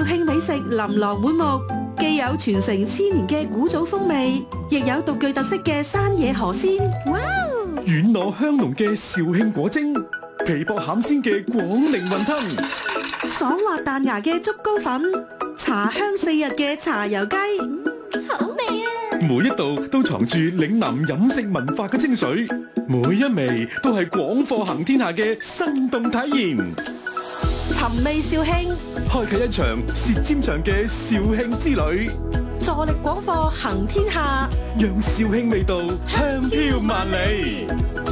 慶美食琳琅滿目，既有傳承千年嘅古早風味，亦有獨具特色嘅山野河鮮。哇！ 軟糯香濃嘅肇慶果蒸，皮薄餡鮮嘅廣寧雲吞， 爽滑彈牙嘅竹糕粉，茶香4日嘅茶油雞。好味啊！ 每一道都藏住嶺南飲食文化嘅精髓，每一味都係廣貨行天下嘅生動體驗。 尋味肇慶， 開啟一場舌尖上嘅肇慶之旅， 助力廣貨行天下， 讓肇慶味道香飄萬里。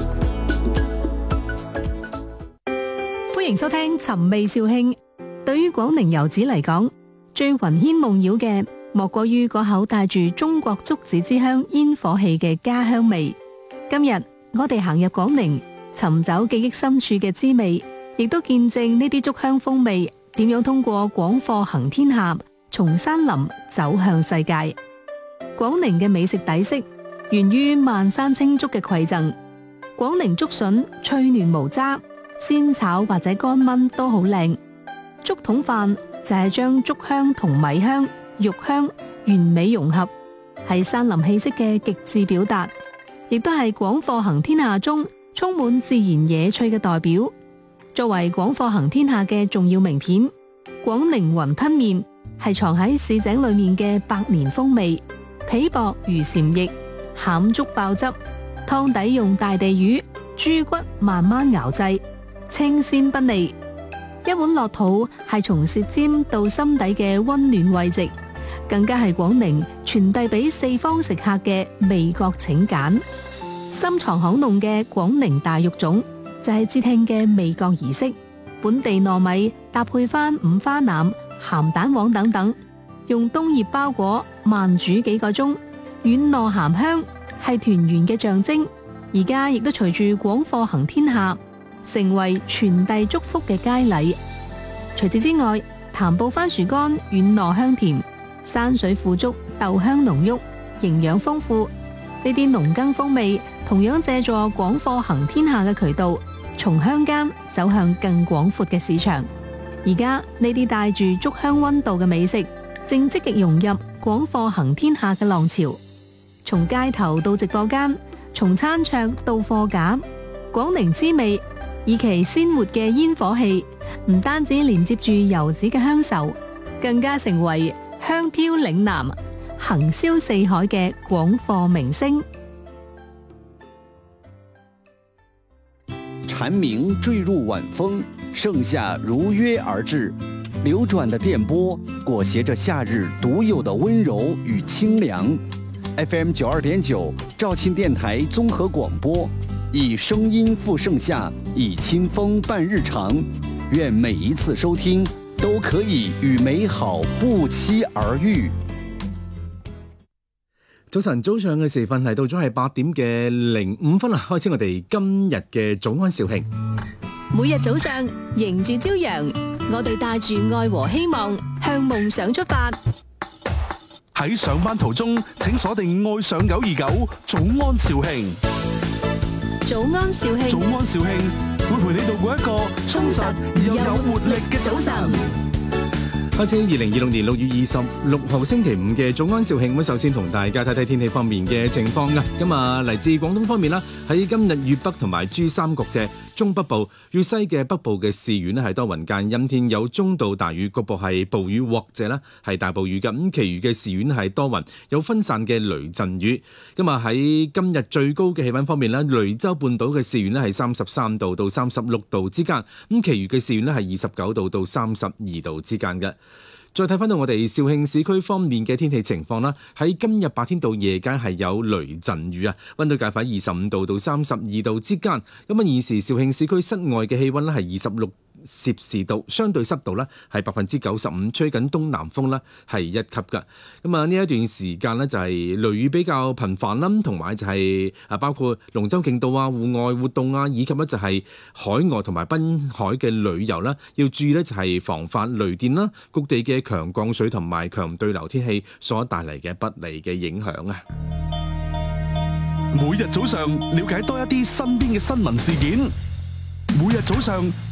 歡迎收聽尋味肇慶。對於廣寧遊子嚟講，最魂牽夢繞嘅莫過於嗰口帶住中國竹子之鄉煙火氣嘅家鄉味。今日我哋行入廣寧，尋找記憶深處嘅滋味，亦都見證呢啲竹鄉風味點樣通過廣貨行天下，從山林走向世界。廣寧嘅美食底色源於萬山青竹嘅饋贈。廣寧竹筍脆嫩無渣，鮮炒或者乾炆都好靚。竹筒飯就係將竹香同米香、肉香完美融合，係山林氣息嘅極致表達，亦都係廣貨行天下中充滿自然野趣嘅代表。作為廣貨行天下嘅重要名片，廣寧雲吞麵係藏喺市井裏面嘅百年風味，皮薄如禪液，餡足爆汁，湯底用大地魚、豬骨慢慢熬製，清鮮不膩。一碗落肚係從舌尖到心底嘅溫暖慰藉，更加係廣寧傳遞俾四方食客嘅味覺請柬。深藏口濃嘅廣寧大肉粽就係節慶嘅味覺儀式，本地糯米搭配翻五花腩、鹹蛋黃等等，用冬葉包裹慢煮幾個鐘，軟糯鹹香，係團圓嘅象徵。而家亦都隨住廣貨行天下，成為傳遞祝福嘅佳禮。除此之外，潭埔番薯乾軟糯香甜，山水腐竹豆香濃郁，營養豐富。呢啲農耕風味同樣借助廣貨行天下嘅渠道，從鄉間走向更廣闊嘅市場。而家呢啲帶住竹香溫度嘅美食，正積極融入廣貨行天下嘅浪潮。從街頭到直播間，從餐桌到貨架，廣寧滋味以其鮮活嘅煙火氣，唔單止連接住遊子嘅鄉愁，更加成為香飄嶺南、行銷四海嘅廣貨明星。 蝉鳴墜入晚風，盛夏如約而至，流轉的電波裹挾着夏日獨有的溫柔與清涼。FM 92.9肇慶電台綜合廣播，以聲音赴盛夏，以清風伴日常。願每一次收聽都可以與美好不期而遇。 早晨，早上嘅時分嚟到咗係8:05開始我哋今日嘅早安肇慶。 每日早上迎住朝陽，我哋帶住愛和希望向夢想出發。 喺上班途中，請鎖定愛上929早安肇慶。 早安肇慶， 早安肇慶，會陪你度過一個充實而又有活力嘅早晨。 開始2026年6月26號星期五嘅早安肇慶，咁首先同大家睇睇天氣方面嘅情況啊。咁啊，嚟自廣東方面啦，喺今日粵北同埋珠三角嘅中北部、粵西嘅北部嘅市縣咧係多雲間陰天，有中到大雨，局部係暴雨或者咧係大暴雨嘅。咁其餘嘅市縣係多雲，有分散嘅雷陣雨。咁啊喺今日最高嘅氣溫方面咧，雷州半島嘅市縣咧係33度到36度之間，咁其餘嘅市縣咧係29度到32度之間嘅。再睇翻到我哋肇慶市區方面嘅天氣情況啦，喺今日白天到夜間係有雷陣雨啊，溫度介乎25度到32度之間。咁啊，現時肇慶市區室外嘅氣溫咧係26攝氏度，相對濕度咧係95%，吹緊東南風咧係1級㗎。咁啊呢一段時間咧就係雷雨比較頻繁啦，同埋就係包括龍舟競渡啊、戶外活動啊，以及咧就係海外同埋濱海嘅旅遊啦，要注意咧就係防範雷電啦、局地嘅強降水同埋強對流天氣所帶嚟嘅不利嘅影響啊！ 每日早上了解多一啲身邊嘅新聞事件，每日早上